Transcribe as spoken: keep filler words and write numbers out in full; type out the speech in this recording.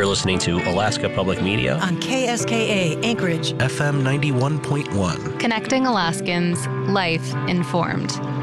You're listening to Alaska Public Media on K S K A Anchorage, F M ninety-one point one. Connecting Alaskans, life informed.